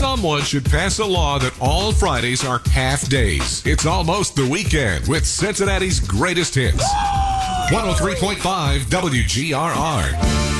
Someone should pass a law that all Fridays are half days. It's almost the weekend with Cincinnati's greatest hits. 103.5 WGRR.